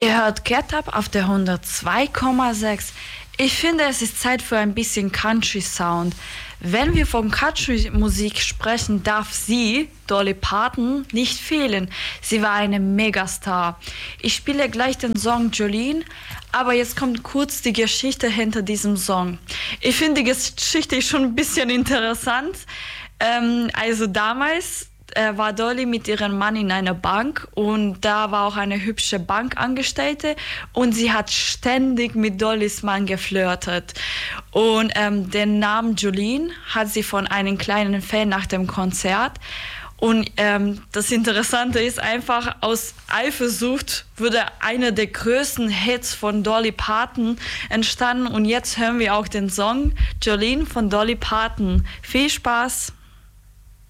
Ihr hört Get Up auf der 102,6. Ich finde, es ist Zeit für ein bisschen Country-Sound. Wenn wir von Country-Musik sprechen, darf sie, Dolly Parton, nicht fehlen. Sie war eine Megastar. Ich spiele gleich den Song Jolene, aber jetzt kommt kurz die Geschichte hinter diesem Song. Ich finde die Geschichte schon ein bisschen interessant. Also damals war Dolly mit ihrem Mann in einer Bank und da war auch eine hübsche Bankangestellte und sie hat ständig mit Dollys Mann geflirtet. Und den Namen Jolene hat sie von einem kleinen Fan nach dem Konzert. Und das Interessante ist einfach, aus Eifersucht wurde einer der größten Hits von Dolly Parton entstanden. Und jetzt hören wir auch den Song Jolene von Dolly Parton. Viel Spaß!